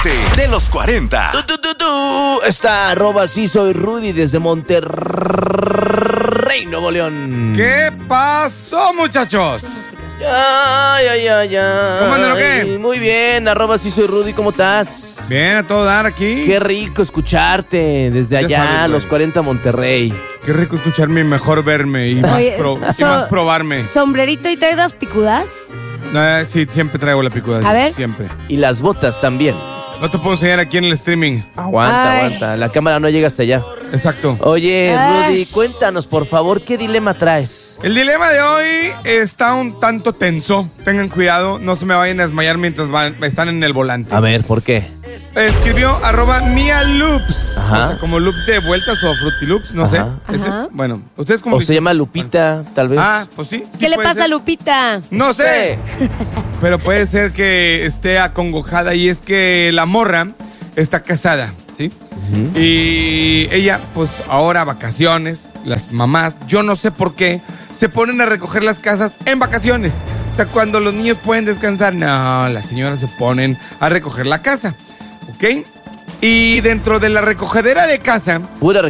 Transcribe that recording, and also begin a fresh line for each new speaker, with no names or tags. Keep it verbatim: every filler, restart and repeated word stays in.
de los cuarenta.
Tú, tú, tú, tú. Está arroba sí soy Rudy desde Monterrey, Nuevo León.
¿Qué pasó, muchachos?
Ay, ay, ay, ay.
¿Cómo andan o qué?
Muy bien, arroba sí soy Rudy, ¿cómo estás?
Bien, a todo dar aquí.
Qué rico escucharte desde allá,
Ya sabes,
los
güey.
cuarenta Monterrey.
Qué rico escucharme y mejor verme y más,
Oye,
pro- y
so-
más probarme.
Sombrerito y trae dos picudas.
Eh, sí, siempre traigo la picuda.
A ver.
Siempre.
Y las botas también.
No te puedo enseñar aquí en el streaming.
Aguanta,
Ay.
aguanta. La cámara no llega hasta allá.
Exacto.
Oye,
Ay.
Rudy, cuéntanos, por favor, ¿qué dilema traes?
El dilema de hoy está un tanto tenso. Tengan cuidado, no se me vayan a desmayar mientras van- están en el volante.
A ver, ¿por qué?
Escribió arroba Mia Loops.
Ajá.
O sea, como loops de vueltas o Fruity Loops, no
Ajá.
sé. Ese-
Ajá.
bueno, ¿ustedes cómo
O se
dicen?
llama Lupita, tal vez.
Ah, pues sí. sí
¿Qué le
puede
pasa a
ser.
Lupita?
No sé. Pero puede ser que esté acongojada y es que la morra está casada, ¿sí? Y ella, pues ahora vacaciones, las mamás, yo no sé por qué, se ponen a recoger las casas en vacaciones. O sea, cuando los niños pueden descansar, no, las señoras se ponen a recoger la casa, ¿ok? Y dentro de la recogedera de casa,
Pura